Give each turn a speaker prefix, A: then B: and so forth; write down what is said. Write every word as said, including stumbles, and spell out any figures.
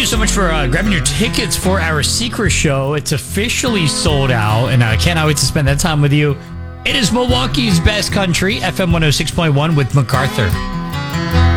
A: you so much for uh, grabbing your tickets for our Secret Show. It's officially sold out, and I cannot wait to spend that time with you. It is Milwaukee's Best Country, F M one oh six point one with MacArthur.